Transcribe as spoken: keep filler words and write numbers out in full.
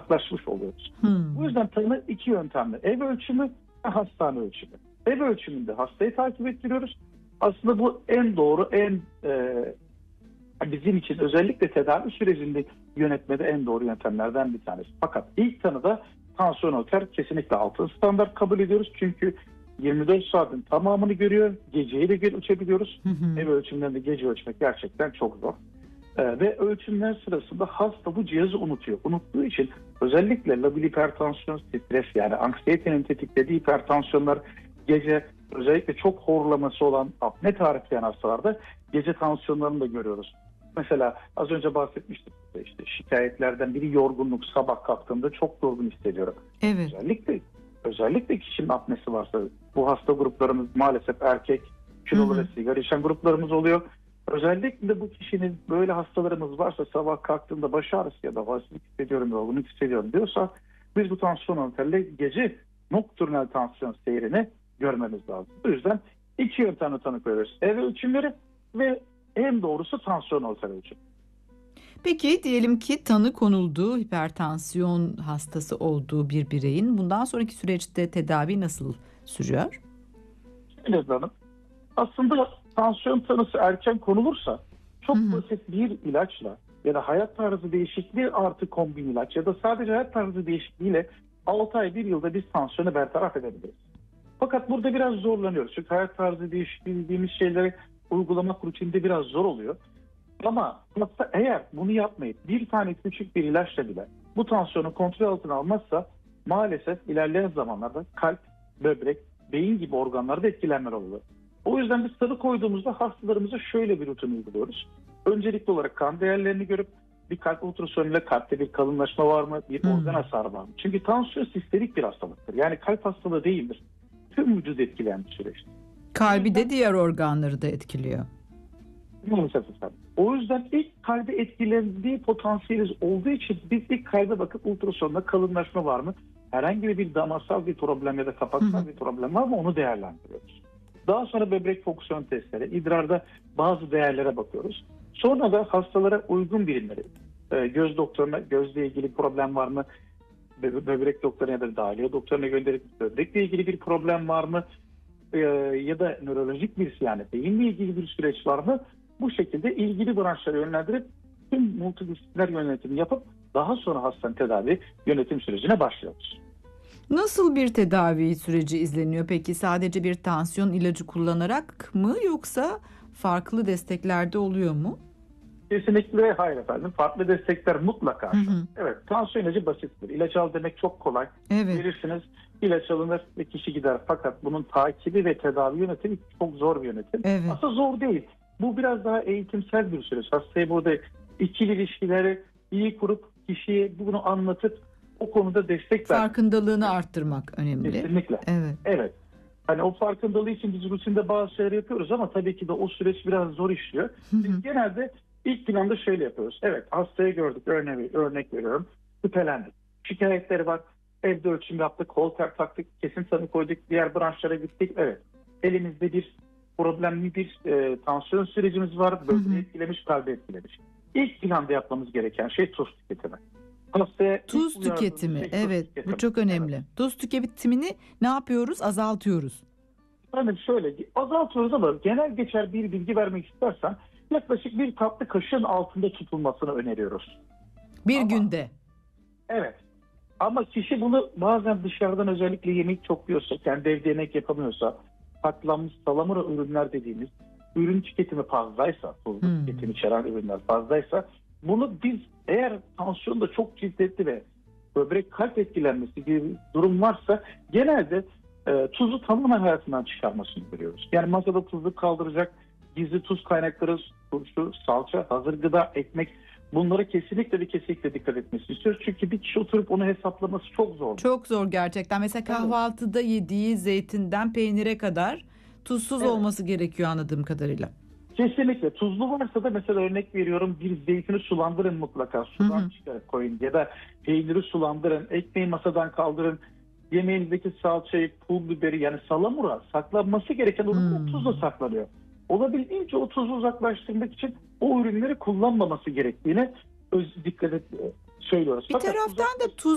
uzaklaşmış oluyoruz. Hmm. Bu yüzden tanı iki yöntemli. Ev ölçümü ve hastane ölçümü. Ev ölçümünde hastayı takip ettiriyoruz. Aslında bu en doğru, en e, bizim için özellikle tedavi sürecinde yönetmede en doğru yöntemlerden bir tanesi. Fakat ilk tanıda tansiyon ölçer kesinlikle altın standart kabul ediyoruz. Çünkü yirmi dört saatin tamamını görüyor. Geceyi de ölçebiliyoruz. Hı hı. Ev ölçümlerinde gece ölçmek gerçekten çok zor. Ee, ve ölçümler sırasında hasta bu cihazı unutuyor. Unuttuğu için özellikle labil hipertansiyon, stres yani anksiyetenin tetiklediği hipertansiyonlar gece özellikle çok horlaması olan apne tarifleyen hastalarda gece tansiyonlarını da görüyoruz. Mesela az önce bahsetmiştim işte şikayetlerden biri yorgunluk. Sabah kalktığımda çok yorgun hissediyorum. Evet. Özellikle özellikle kişinin apnesi varsa bu hasta gruplarımız maalesef erkek, kilolu ve sigara içen gruplarımız oluyor. Özellikle bu kişinin böyle hastalarımız varsa sabah kalktığında baş ağrısı ya da halsizlik hissediyorum, yorgunluk hissediyorum diyorsa biz bu tansiyon ölçerle gece nokturnal tansiyon seyrini görmemiz lazım. O yüzden iki yöntemle tanı koyuyoruz. Ev ölçümleri ve en doğrusu tansiyon ölçer ölçüm. Peki diyelim ki tanı konuldu, hipertansiyon hastası olduğu bir bireyin bundan sonraki süreçte tedavi nasıl sürüyor? Şöyle Hanım, aslında tansiyon tanısı erken konulursa çok Hı hı. basit bir ilaçla ya da hayat tarzı değişikliği artı kombin ilaç ya da sadece hayat tarzı değişikliğiyle altı ay bir yılda biz tansiyonu bertaraf edebiliriz. Fakat burada biraz zorlanıyoruz. Çünkü hayat tarzı değişikliği dediğimiz şeyleri uygulamak rutinde biraz zor oluyor. Ama hasta eğer bunu yapmayıp bir tane küçük bir ilaçla bile bu tansiyonu kontrol altına almazsa maalesef ilerleyen zamanlarda kalp, böbrek, beyin gibi organlarda etkilenmeler oluyor. O yüzden biz tanı koyduğumuzda hastalarımıza şöyle bir rutin uyguluyoruz. Öncelikli olarak kan değerlerini görüp bir kalp ultrasonuyla kalpte bir kalınlaşma var mı, bir Hmm. organ hasarı var mı? Çünkü tansiyon sisterik bir hastalıktır. Yani kalp hastalığı değildir. Tüm vücudu etkileyen bir süreçtir. Kalbi de diğer organları da etkiliyor. Maalesef efendim. O yüzden ilk kalbe etkilendiği potansiyeliz olduğu için biz ilk kalbe bakıp ultrasonda kalınlaşma var mı? Herhangi bir damarsal bir problem ya da kapaksal Hı hı. bir problem var mı onu değerlendiriyoruz. Daha sonra böbrek fonksiyon testleri, idrarda bazı değerlere bakıyoruz. Sonra da hastalara uygun birimleri, e, göz doktoruna gözle ilgili problem var mı? Bö- Böbrek doktoruna ya da dahiliye doktoruna gönderip böbrekle ilgili bir problem var mı? E, ya da nörolojik bir yani beyinle ilgili bir süreç var mı? Bu şekilde ilgili branşlara yönlendirip tüm multidisipliner yönetimi yapıp daha sonra hastanın tedavi yönetim sürecine başlıyoruz. Nasıl bir tedavi süreci izleniyor peki? Sadece bir tansiyon ilacı kullanarak mı yoksa farklı desteklerde oluyor mu? Kesinlikle hayır efendim. Farklı destekler mutlaka. Hı hı. Evet, tansiyon ilacı basittir. İlaç al demek çok kolay. Evet. Verirsiniz, ilaç alınır ve kişi gider. Fakat bunun takibi ve tedavi yönetimi çok zor bir yönetim. Evet. Aslında zor değil. Bu biraz daha eğitimsel bir süreç. Hastaya burada ikili ilişkileri iyi kurup kişiye bunu anlatıp o konuda destek ver. Farkındalığını arttırmak önemli. Kesinlikle. Evet. Evet. Hani o farkındalığı için biz rutinde bazı şeyler yapıyoruz ama tabii ki de o süreç biraz zor işliyor. Hı hı. Biz genelde ilk planda şöyle yapıyoruz. Evet, hastayı gördük, örneği, örnek veriyorum. Şüphelendik. Şikayetleri var. Evde ölçüm yaptık, holter taktık, kesin tanı koyduk, diğer branşlara gittik. Evet. Elimizde bir problemli bir e, tansiyon sürecimiz var. Böbreği etkilemiş, kalbi etkilemiş. İlk planda yapmamız gereken şey tuz tüketimi. Hastaya Tuz ilk uyardığımız tüketimi. şey tuz Evet, tüketimi. bu çok önemli. Evet. Tuz tüketimini ne yapıyoruz? Azaltıyoruz. Hani şöyle azaltıyoruz ama genel geçer bir bilgi vermek istersen yaklaşık bir tatlı kaşığın altında tutulmasını öneriyoruz. Bir Ama- günde. Evet. Ama kişi bunu bazen dışarıdan özellikle yemek çok yiyorsa, kendi evde yemek yapamıyorsa, saklanmış salamura ürünler dediğimiz ürün tüketimi fazlaysa, tuzlu Hmm. tüketim içeren ürünler fazlaysa bunu biz eğer tansiyonda çok şiddetli ve böbrek kalp etkilenmesi gibi bir durum varsa genelde e, tuzu tamamen hayatından çıkarmasını görüyoruz. Yani masada tuzlu kaldıracak gizli tuz kaynakları, turşu, salça, hazır gıda, ekmek bunlara kesinlikle ve kesinlikle dikkat etmesini istiyoruz. Çünkü bir kişi oturup onu hesaplaması çok zor. Çok zor gerçekten. Mesela Evet. kahvaltıda yediği zeytinden peynire kadar tuzsuz Evet. olması gerekiyor anladığım kadarıyla. Kesinlikle. Tuzlu varsa da mesela örnek veriyorum bir zeytini sulandırın mutlaka. Sudan Hı hı. çıkarıp koyun ya da peyniri sulandırın. Ekmeği masadan kaldırın. Yemeğinizdeki salçayı, pul biberi yani salamura saklanması gereken ürünler Hmm. tuzla saklanıyor. Olabildiğince o tuzu uzaklaştırmak için o ürünleri kullanmaması gerektiğini öz, dikkat et, söylüyoruz. Bir Fakat taraftan da uzaklaş- tuz